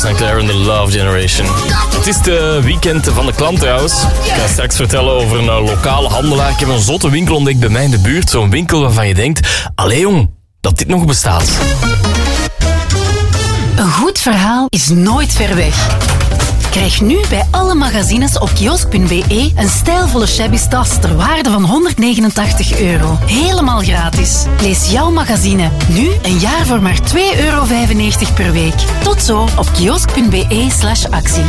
St. Clair en de Love Generation. Het is de weekend van de klant trouwens. Ik ga straks vertellen over een lokale handelaar. Ik heb een zotte winkel ontdekt bij mij in de buurt. Zo'n winkel waarvan je denkt, allee jong, dat dit nog bestaat. Een goed verhaal is nooit ver weg. Krijg nu bij alle magazines op kiosk.be een stijlvolle shabby tas ter waarde van €189. Helemaal gratis. Lees jouw magazine nu een jaar voor maar €2,95 per week. Tot zo op kiosk.be/actie.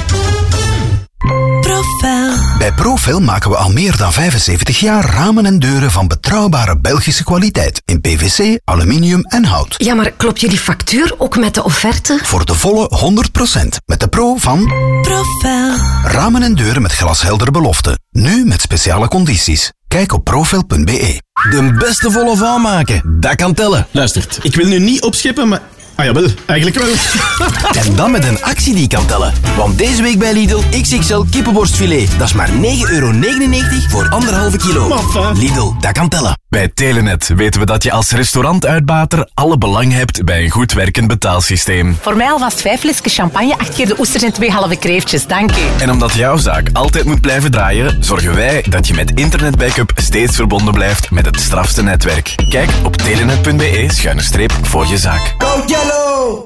Profel. Bij Profel maken we al meer dan 75 jaar ramen en deuren van betrouwbare Belgische kwaliteit. In PVC, aluminium en hout. Ja, maar klopt jullie factuur ook met de offerte? Voor de volle 100%. Met de pro van Profel. Ramen en deuren met glashelder belofte. Nu met speciale condities. Kijk op profel.be. De beste volle van maken, dat kan tellen. Luistert, ik wil nu niet opscheppen, maar... Ah jawel, eigenlijk wel. En dan met een actie die kan tellen. Want deze week bij Lidl XXL kippenborstfilet. Dat is maar €9,99 voor 1,5 kilo. Maffa. Lidl, dat kan tellen. Bij Telenet weten we dat je als restaurantuitbater alle belang hebt bij een goed werkend betaalsysteem. Voor mij alvast 5 flesjes champagne, 8 keer de oesters en 2 halve kreeftjes. Dank u. En omdat jouw zaak altijd moet blijven draaien, zorgen wij dat je met internetbackup steeds verbonden blijft met het strafste netwerk. Kijk op telenet.be/voor je zaak. Go Yellow!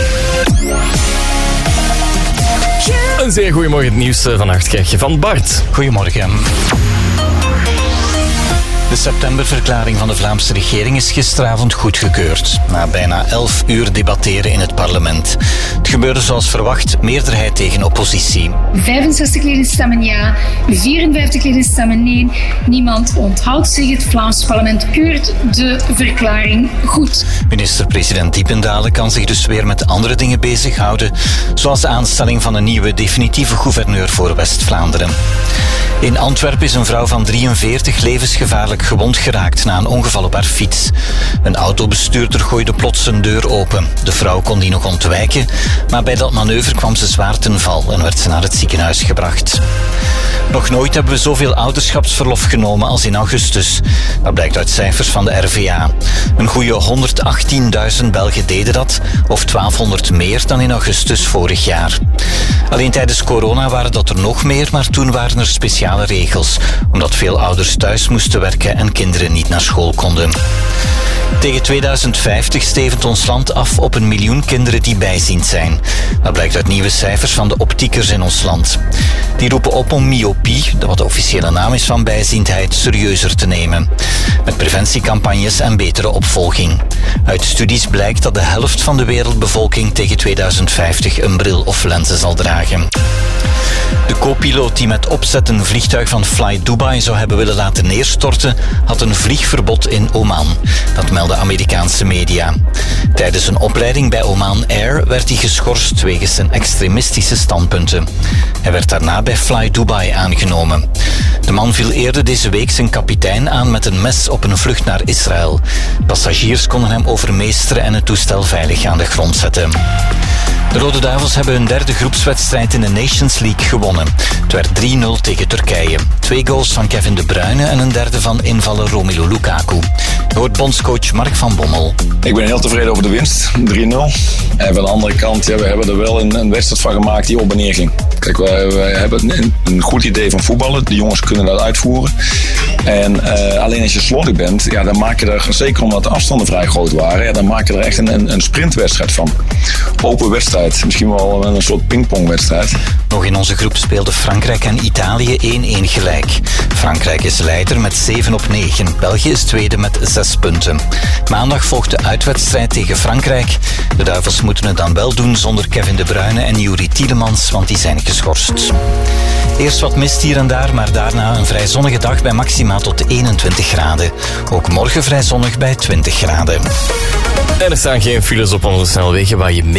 Een zeer goeiemorgen, het nieuws van 8 krijg je van Bart. Goedemorgen. De septemberverklaring van de Vlaamse regering is gisteravond goedgekeurd. Na bijna 11 uur debatteren in het parlement. Het gebeurde zoals verwacht, meerderheid tegen oppositie. 65 leden stemmen ja, 54 leden stemmen nee. Niemand onthoudt zich. Het Vlaams parlement keurt de verklaring goed. Minister-president Diependalen kan zich dus weer met andere dingen bezighouden, zoals de aanstelling van een nieuwe definitieve gouverneur voor West-Vlaanderen. In Antwerpen is een vrouw van 43 levensgevaarlijk gewond geraakt na een ongeval op haar fiets. Een autobestuurder gooide plots zijn deur open. De vrouw kon die nog ontwijken, maar bij dat manoeuvre kwam ze zwaar ten val en werd ze naar het ziekenhuis gebracht. Nog nooit hebben we zoveel ouderschapsverlof genomen als in augustus. Dat blijkt uit cijfers van de RVA. Een goede 118.000 Belgen deden dat, of 1200 meer dan in augustus vorig jaar. Alleen tijdens corona waren dat er nog meer, maar toen waren er speciale regels, omdat veel ouders thuis moesten werken en kinderen niet naar school konden. Tegen 2050 stevend ons land af op 1 miljoen kinderen die bijziend zijn. Dat blijkt uit nieuwe cijfers van de optiekers in ons land. Die roepen op om myopie, wat de officiële naam is van bijziendheid, serieuzer te nemen. Met preventiecampagnes en betere opvolging. Uit studies blijkt dat de helft van de wereldbevolking tegen 2050 een bril of lenzen zal dragen. De co-piloot die met opzet een vliegtuig van Fly Dubai zou hebben willen laten neerstorten, had een vliegverbod in Oman. Dat melden Amerikaanse media. Tijdens een opleiding bij Oman Air werd hij geschorst wegens zijn extremistische standpunten. Hij werd daarna bij Fly Dubai aangenomen. De man viel eerder deze week zijn kapitein aan met een mes op een vlucht naar Israël. Passagiers konden hem overmeesteren en het toestel veilig aan de grond zetten. De Rode Duivels hebben hun derde groepswedstrijd in de Nations League gewonnen. Het werd 3-0 tegen Turkije. 2 goals van Kevin De Bruyne en een derde van invaller Romelu Lukaku. Je hoort bondscoach Mark van Bommel. Ik ben heel tevreden over de winst, 3-0. En van de andere kant, ja, we hebben er wel een wedstrijd van gemaakt die op en neer ging. Kijk, wij hebben een goed idee van voetballen. De jongens kunnen dat uitvoeren. En alleen als je slordig bent, ja, dan maak je er, zeker omdat de afstanden vrij groot waren, ja, dan maak je er echt een sprintwedstrijd van. Open wedstrijd, misschien wel een soort pingpongwedstrijd. Nog in onze groep speelden Frankrijk en Italië 1-1 gelijk. Frankrijk is leider met 7/9. België is tweede met 6 punten. Maandag volgt de uitwedstrijd tegen Frankrijk. De Duivels moeten het dan wel doen zonder Kevin De Bruyne en Youri Tielemans, want die zijn geschorst. Eerst wat mist hier en daar, maar daarna een vrij zonnige dag bij maxima tot 21 graden. Ook morgen vrij zonnig bij 20 graden. En er staan geen files op onze snelwegen waar je